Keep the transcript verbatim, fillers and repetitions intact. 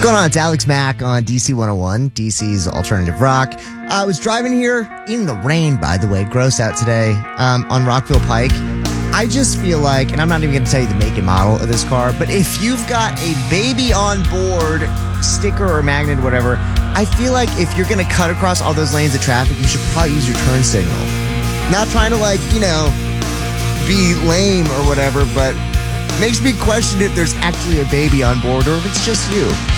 going on? It's Alex Mack on D C one oh one, D C's alternative rock. I was driving here in the rain, by the way, gross out today, um, on Rockville Pike. I just feel like, and I'm not even going to tell you the make and model of this car, but if you've got a baby on board, sticker or magnet, whatever, I feel like if you're going to cut across all those lanes of traffic, you should probably use your turn signal. Not trying to, like, you know, be lame or whatever, but makes me question if there's actually a baby on board or if it's just you.